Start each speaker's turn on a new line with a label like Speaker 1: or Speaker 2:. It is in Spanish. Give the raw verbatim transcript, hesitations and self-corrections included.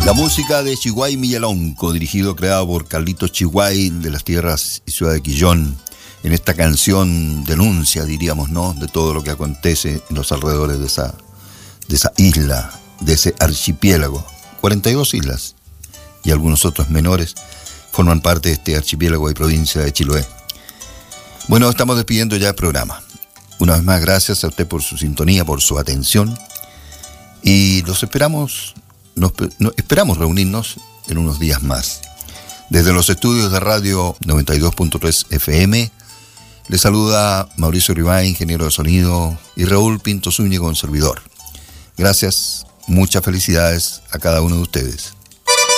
Speaker 1: La música de Chihuay Millalonco, dirigido, creado por Carlitos Chihuay de las tierras y ciudad de Quillón. En esta canción denuncia, diríamos, ¿no?, de todo lo que acontece en los alrededores de esa, de esa isla, de ese archipiélago. cuarenta y dos islas y algunos otros menores forman parte de este archipiélago y provincia de Chiloé. Bueno, estamos despidiendo ya el programa. Una vez más, gracias a usted por su sintonía, por su atención. Y los esperamos, nos, nos esperamos reunirnos en unos días más. Desde los estudios de Radio noventa y dos punto tres F M, les saluda Mauricio Ribay, ingeniero de sonido, y Raúl Pinto Zúñiga, servidor. Gracias, muchas felicidades a cada uno de ustedes.